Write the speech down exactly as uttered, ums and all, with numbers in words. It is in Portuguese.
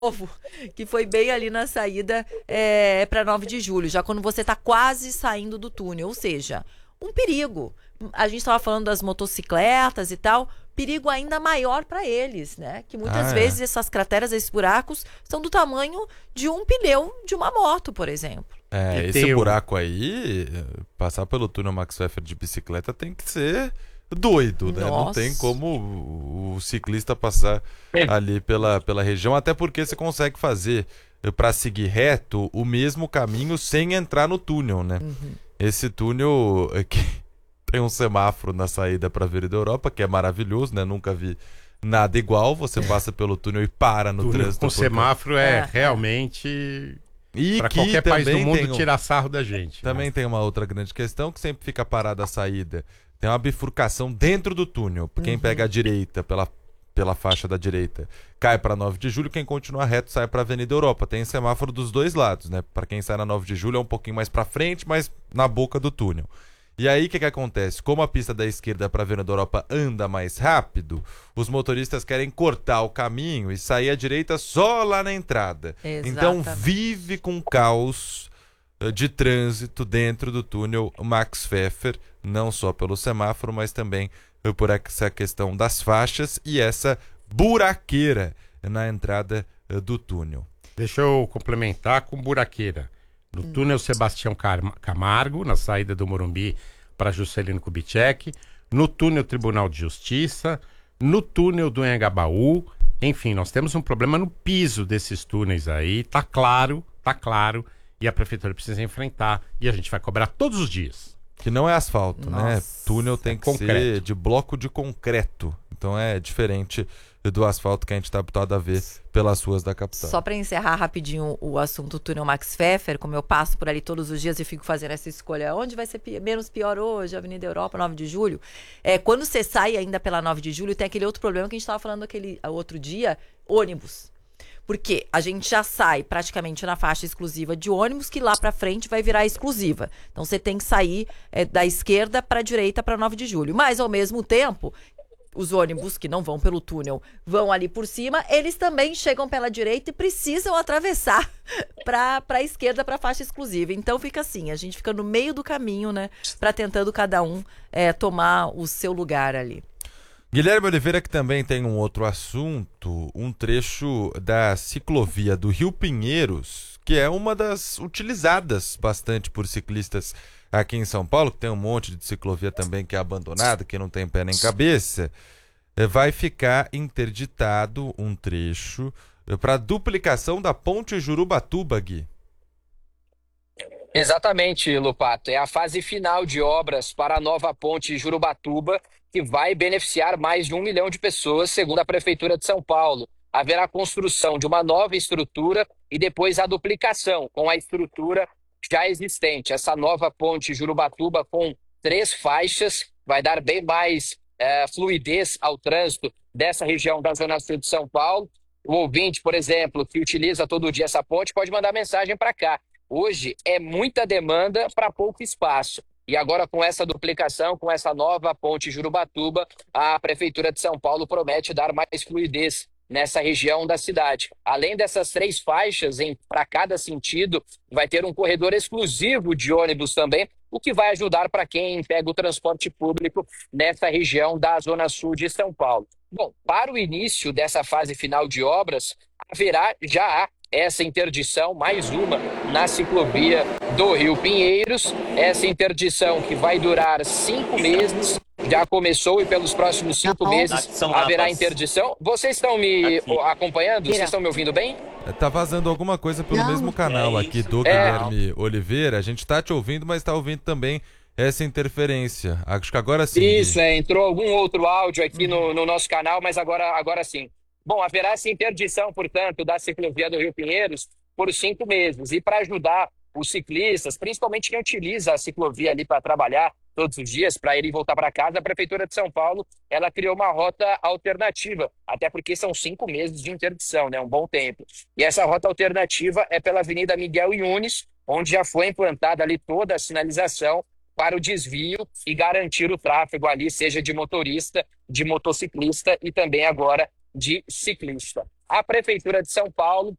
novo, que foi bem ali na saída é, para nove de julho, já quando você está quase saindo do túnel, ou seja, um perigo. A gente estava falando das motocicletas e tal, perigo ainda maior para eles, né? Que muitas Ah, vezes é. essas crateras, esses buracos, são do tamanho de um pneu de uma moto, por exemplo. É, E esse tem o- buraco aí, passar pelo túnel Max Pfeffer de bicicleta tem que ser doido, né? Não Nossa. tem como o, o ciclista passar ali pela, pela região, até porque você consegue fazer para seguir reto o mesmo caminho sem entrar no túnel, né? Esse túnel aqui tem um semáforo na saída para a Avenida Europa, que é maravilhoso, né? Nunca vi nada igual. Você passa pelo túnel e para no Túnel trânsito. com por- semáforo é, É. realmente E para que qualquer país do também mundo tem um- tirar sarro da gente. Também né? tem uma outra grande questão que sempre fica parada a saída. Tem uma bifurcação dentro do túnel. Quem pega a direita pela, pela faixa da direita cai para nove de julho, quem continua reto sai para a Avenida Europa. Tem semáforo dos dois lados, né? Para quem sai na nove de julho é um pouquinho mais para frente, mas na boca do túnel. E aí o que, que acontece? Como a pista da esquerda para a Avenida Europa anda mais rápido, os motoristas querem cortar o caminho e sair à direita só lá na entrada. Então Exatamente. vive com caos eh, de trânsito dentro do túnel Max Pfeffer, não só pelo semáforo, mas também eh, por essa questão das faixas e essa buraqueira na entrada eh, do túnel. Deixa eu complementar com buraqueira. No túnel Sebastião Car- Camargo, na saída do Morumbi para Juscelino Kubitschek, no túnel Tribunal de Justiça, no túnel do Anhangabaú. Enfim, nós temos um problema no piso desses túneis aí. Tá claro, tá claro. E a prefeitura precisa enfrentar. E a gente vai cobrar todos os dias. Que não é asfalto, né? Nossa, Túnel tem é que ser concreto. de bloco de concreto. Então é diferente do asfalto que a gente está habituado a ver pelas ruas da capital. Só para encerrar rapidinho o assunto túnel Max Pfeffer, como eu passo por ali todos os dias e fico fazendo essa escolha, onde vai ser pi- menos pior hoje, Avenida Europa, nove de julho, é, quando você sai ainda pela nove de julho, tem aquele outro problema que a gente estava falando aquele a outro dia, ônibus. Porque a gente já sai praticamente na faixa exclusiva de ônibus, que lá pra frente vai virar exclusiva. Então você tem que sair é, da esquerda para a direita para nove de julho. Mas ao mesmo tempo, os ônibus que não vão pelo túnel vão ali por cima, eles também chegam pela direita e precisam atravessar para a esquerda, para a faixa exclusiva. Então fica assim, a gente fica no meio do caminho, né, para tentando cada um é, tomar o seu lugar ali. Guilherme Oliveira, que também tem um outro assunto, um trecho da ciclovia do Rio Pinheiros, que é uma das utilizadas bastante por ciclistas aqui em São Paulo, que tem um monte de ciclovia também que é abandonada, que não tem pé nem cabeça, eh, vai ficar interditado um trecho para duplicação da ponte Jurubatuba, Gui. Exatamente, Lupato. É a fase final de obras para a nova ponte Jurubatuba, que vai beneficiar mais de um milhão de pessoas, segundo a Prefeitura de São Paulo. Haverá construção de uma nova estrutura e depois a duplicação com a estrutura já existente. Essa nova ponte Jurubatuba, com três faixas, vai dar bem mais eh, fluidez ao trânsito dessa região da Zona Sul de São Paulo. O ouvinte, por exemplo, que utiliza todo dia essa ponte, pode mandar mensagem para cá. Hoje é muita demanda para pouco espaço. E agora, com essa duplicação, com essa nova ponte Jurubatuba, a Prefeitura de São Paulo promete dar mais fluidez nessa região da cidade. Além dessas três faixas para cada sentido, vai ter um corredor exclusivo de ônibus também, o que vai ajudar para quem pega o transporte público nessa região da Zona Sul de São Paulo. Bom, para o início dessa fase final de obras, haverá, já há essa interdição, mais uma, na ciclovia do Rio Pinheiros. Essa interdição que vai durar cinco meses, já começou e pelos próximos cinco meses haverá interdição. Vocês estão me acompanhando? Vocês estão me ouvindo bem? Tá vazando alguma coisa pelo Não. mesmo canal É aqui isso. do É. Guilherme Oliveira. A gente tá te ouvindo, mas tá ouvindo também essa interferência. Acho que agora sim. Isso, é, entrou algum outro áudio aqui no, no nosso canal, mas agora, agora sim. Bom, haverá essa interdição, portanto, da ciclovia do Rio Pinheiros por cinco meses. E para ajudar os ciclistas, principalmente quem utiliza a ciclovia ali para trabalhar todos os dias, para ir e voltar para casa, a Prefeitura de São Paulo, ela criou uma rota alternativa, até porque são cinco meses de interdição, né? Um bom tempo. E essa rota alternativa é pela Avenida Miguel Yunes, onde já foi implantada ali toda a sinalização para o desvio e garantir o tráfego ali, seja de motorista, de motociclista e também agora de ciclista. a Prefeitura de São Paulo